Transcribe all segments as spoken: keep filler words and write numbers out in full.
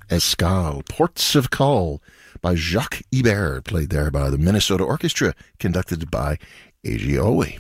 Escale, Ports of Call by Jacques Ibert, played there by the Minnesota Orchestra, conducted by Eiji Owe.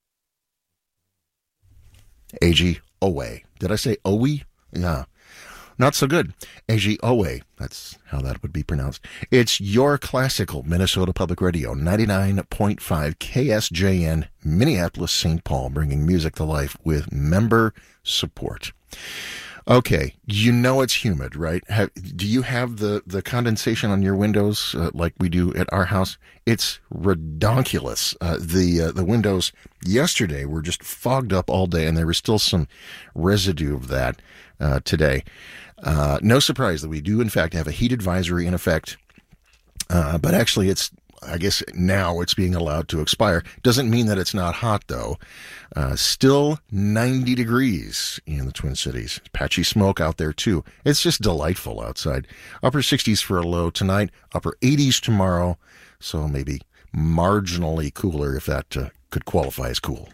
Eiji Owe. Did I say Owe? Yeah. Not so good. Eiji Owe. That's how that would be pronounced. It's your classical Minnesota Public Radio, ninety-nine point five K S J N, Minneapolis, Saint Paul, bringing music to life with member support. Okay, you know it's humid, right? Have, do you have the, the condensation on your windows uh, like we do at our house? It's redonkulous. Uh, the uh, the windows yesterday were just fogged up all day, and there was still some residue of that uh, today. Uh, no surprise that we do, in fact, have a heat advisory in effect, uh, but actually it's, I guess now it's being allowed to expire. Doesn't mean that it's not hot, though. Uh, still ninety degrees in the Twin Cities. Patchy smoke out there, too. It's just delightful outside. Upper sixties for a low tonight, upper eighties tomorrow, so maybe marginally cooler if that uh, could qualify as cool.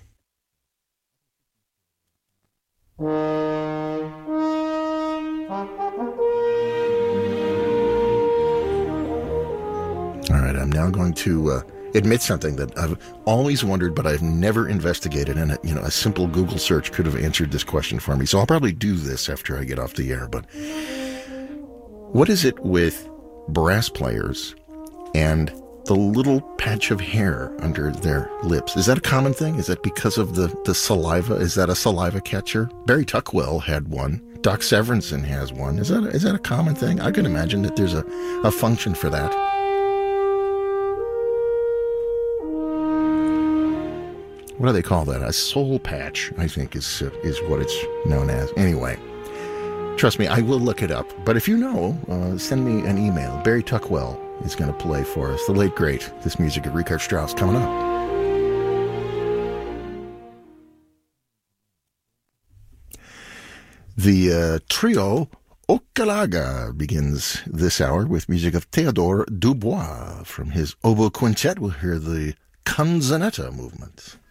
All right, I'm now going to uh, admit something that I've always wondered, but I've never investigated, and you know, a simple Google search could have answered this question for me. So I'll probably do this after I get off the air. But what is it with brass players and the little patch of hair under their lips? Is that a common thing? Is that because of the, the saliva? Is that a saliva catcher? Barry Tuckwell had one. Doc Severinsen has one. Is that a, is that a common thing? I can imagine that there's a, a function for that. What do they call that? A soul patch, I think, is uh, is what it's known as. Anyway, trust me, I will look it up. But if you know, uh, send me an email. Barry Tuckwell is going to play for us. The late, great. This music of Richard Strauss coming up. The uh, trio Okalaga begins this hour with music of Theodore Dubois. From his oboe quintet, we'll hear the Canzonetta movement.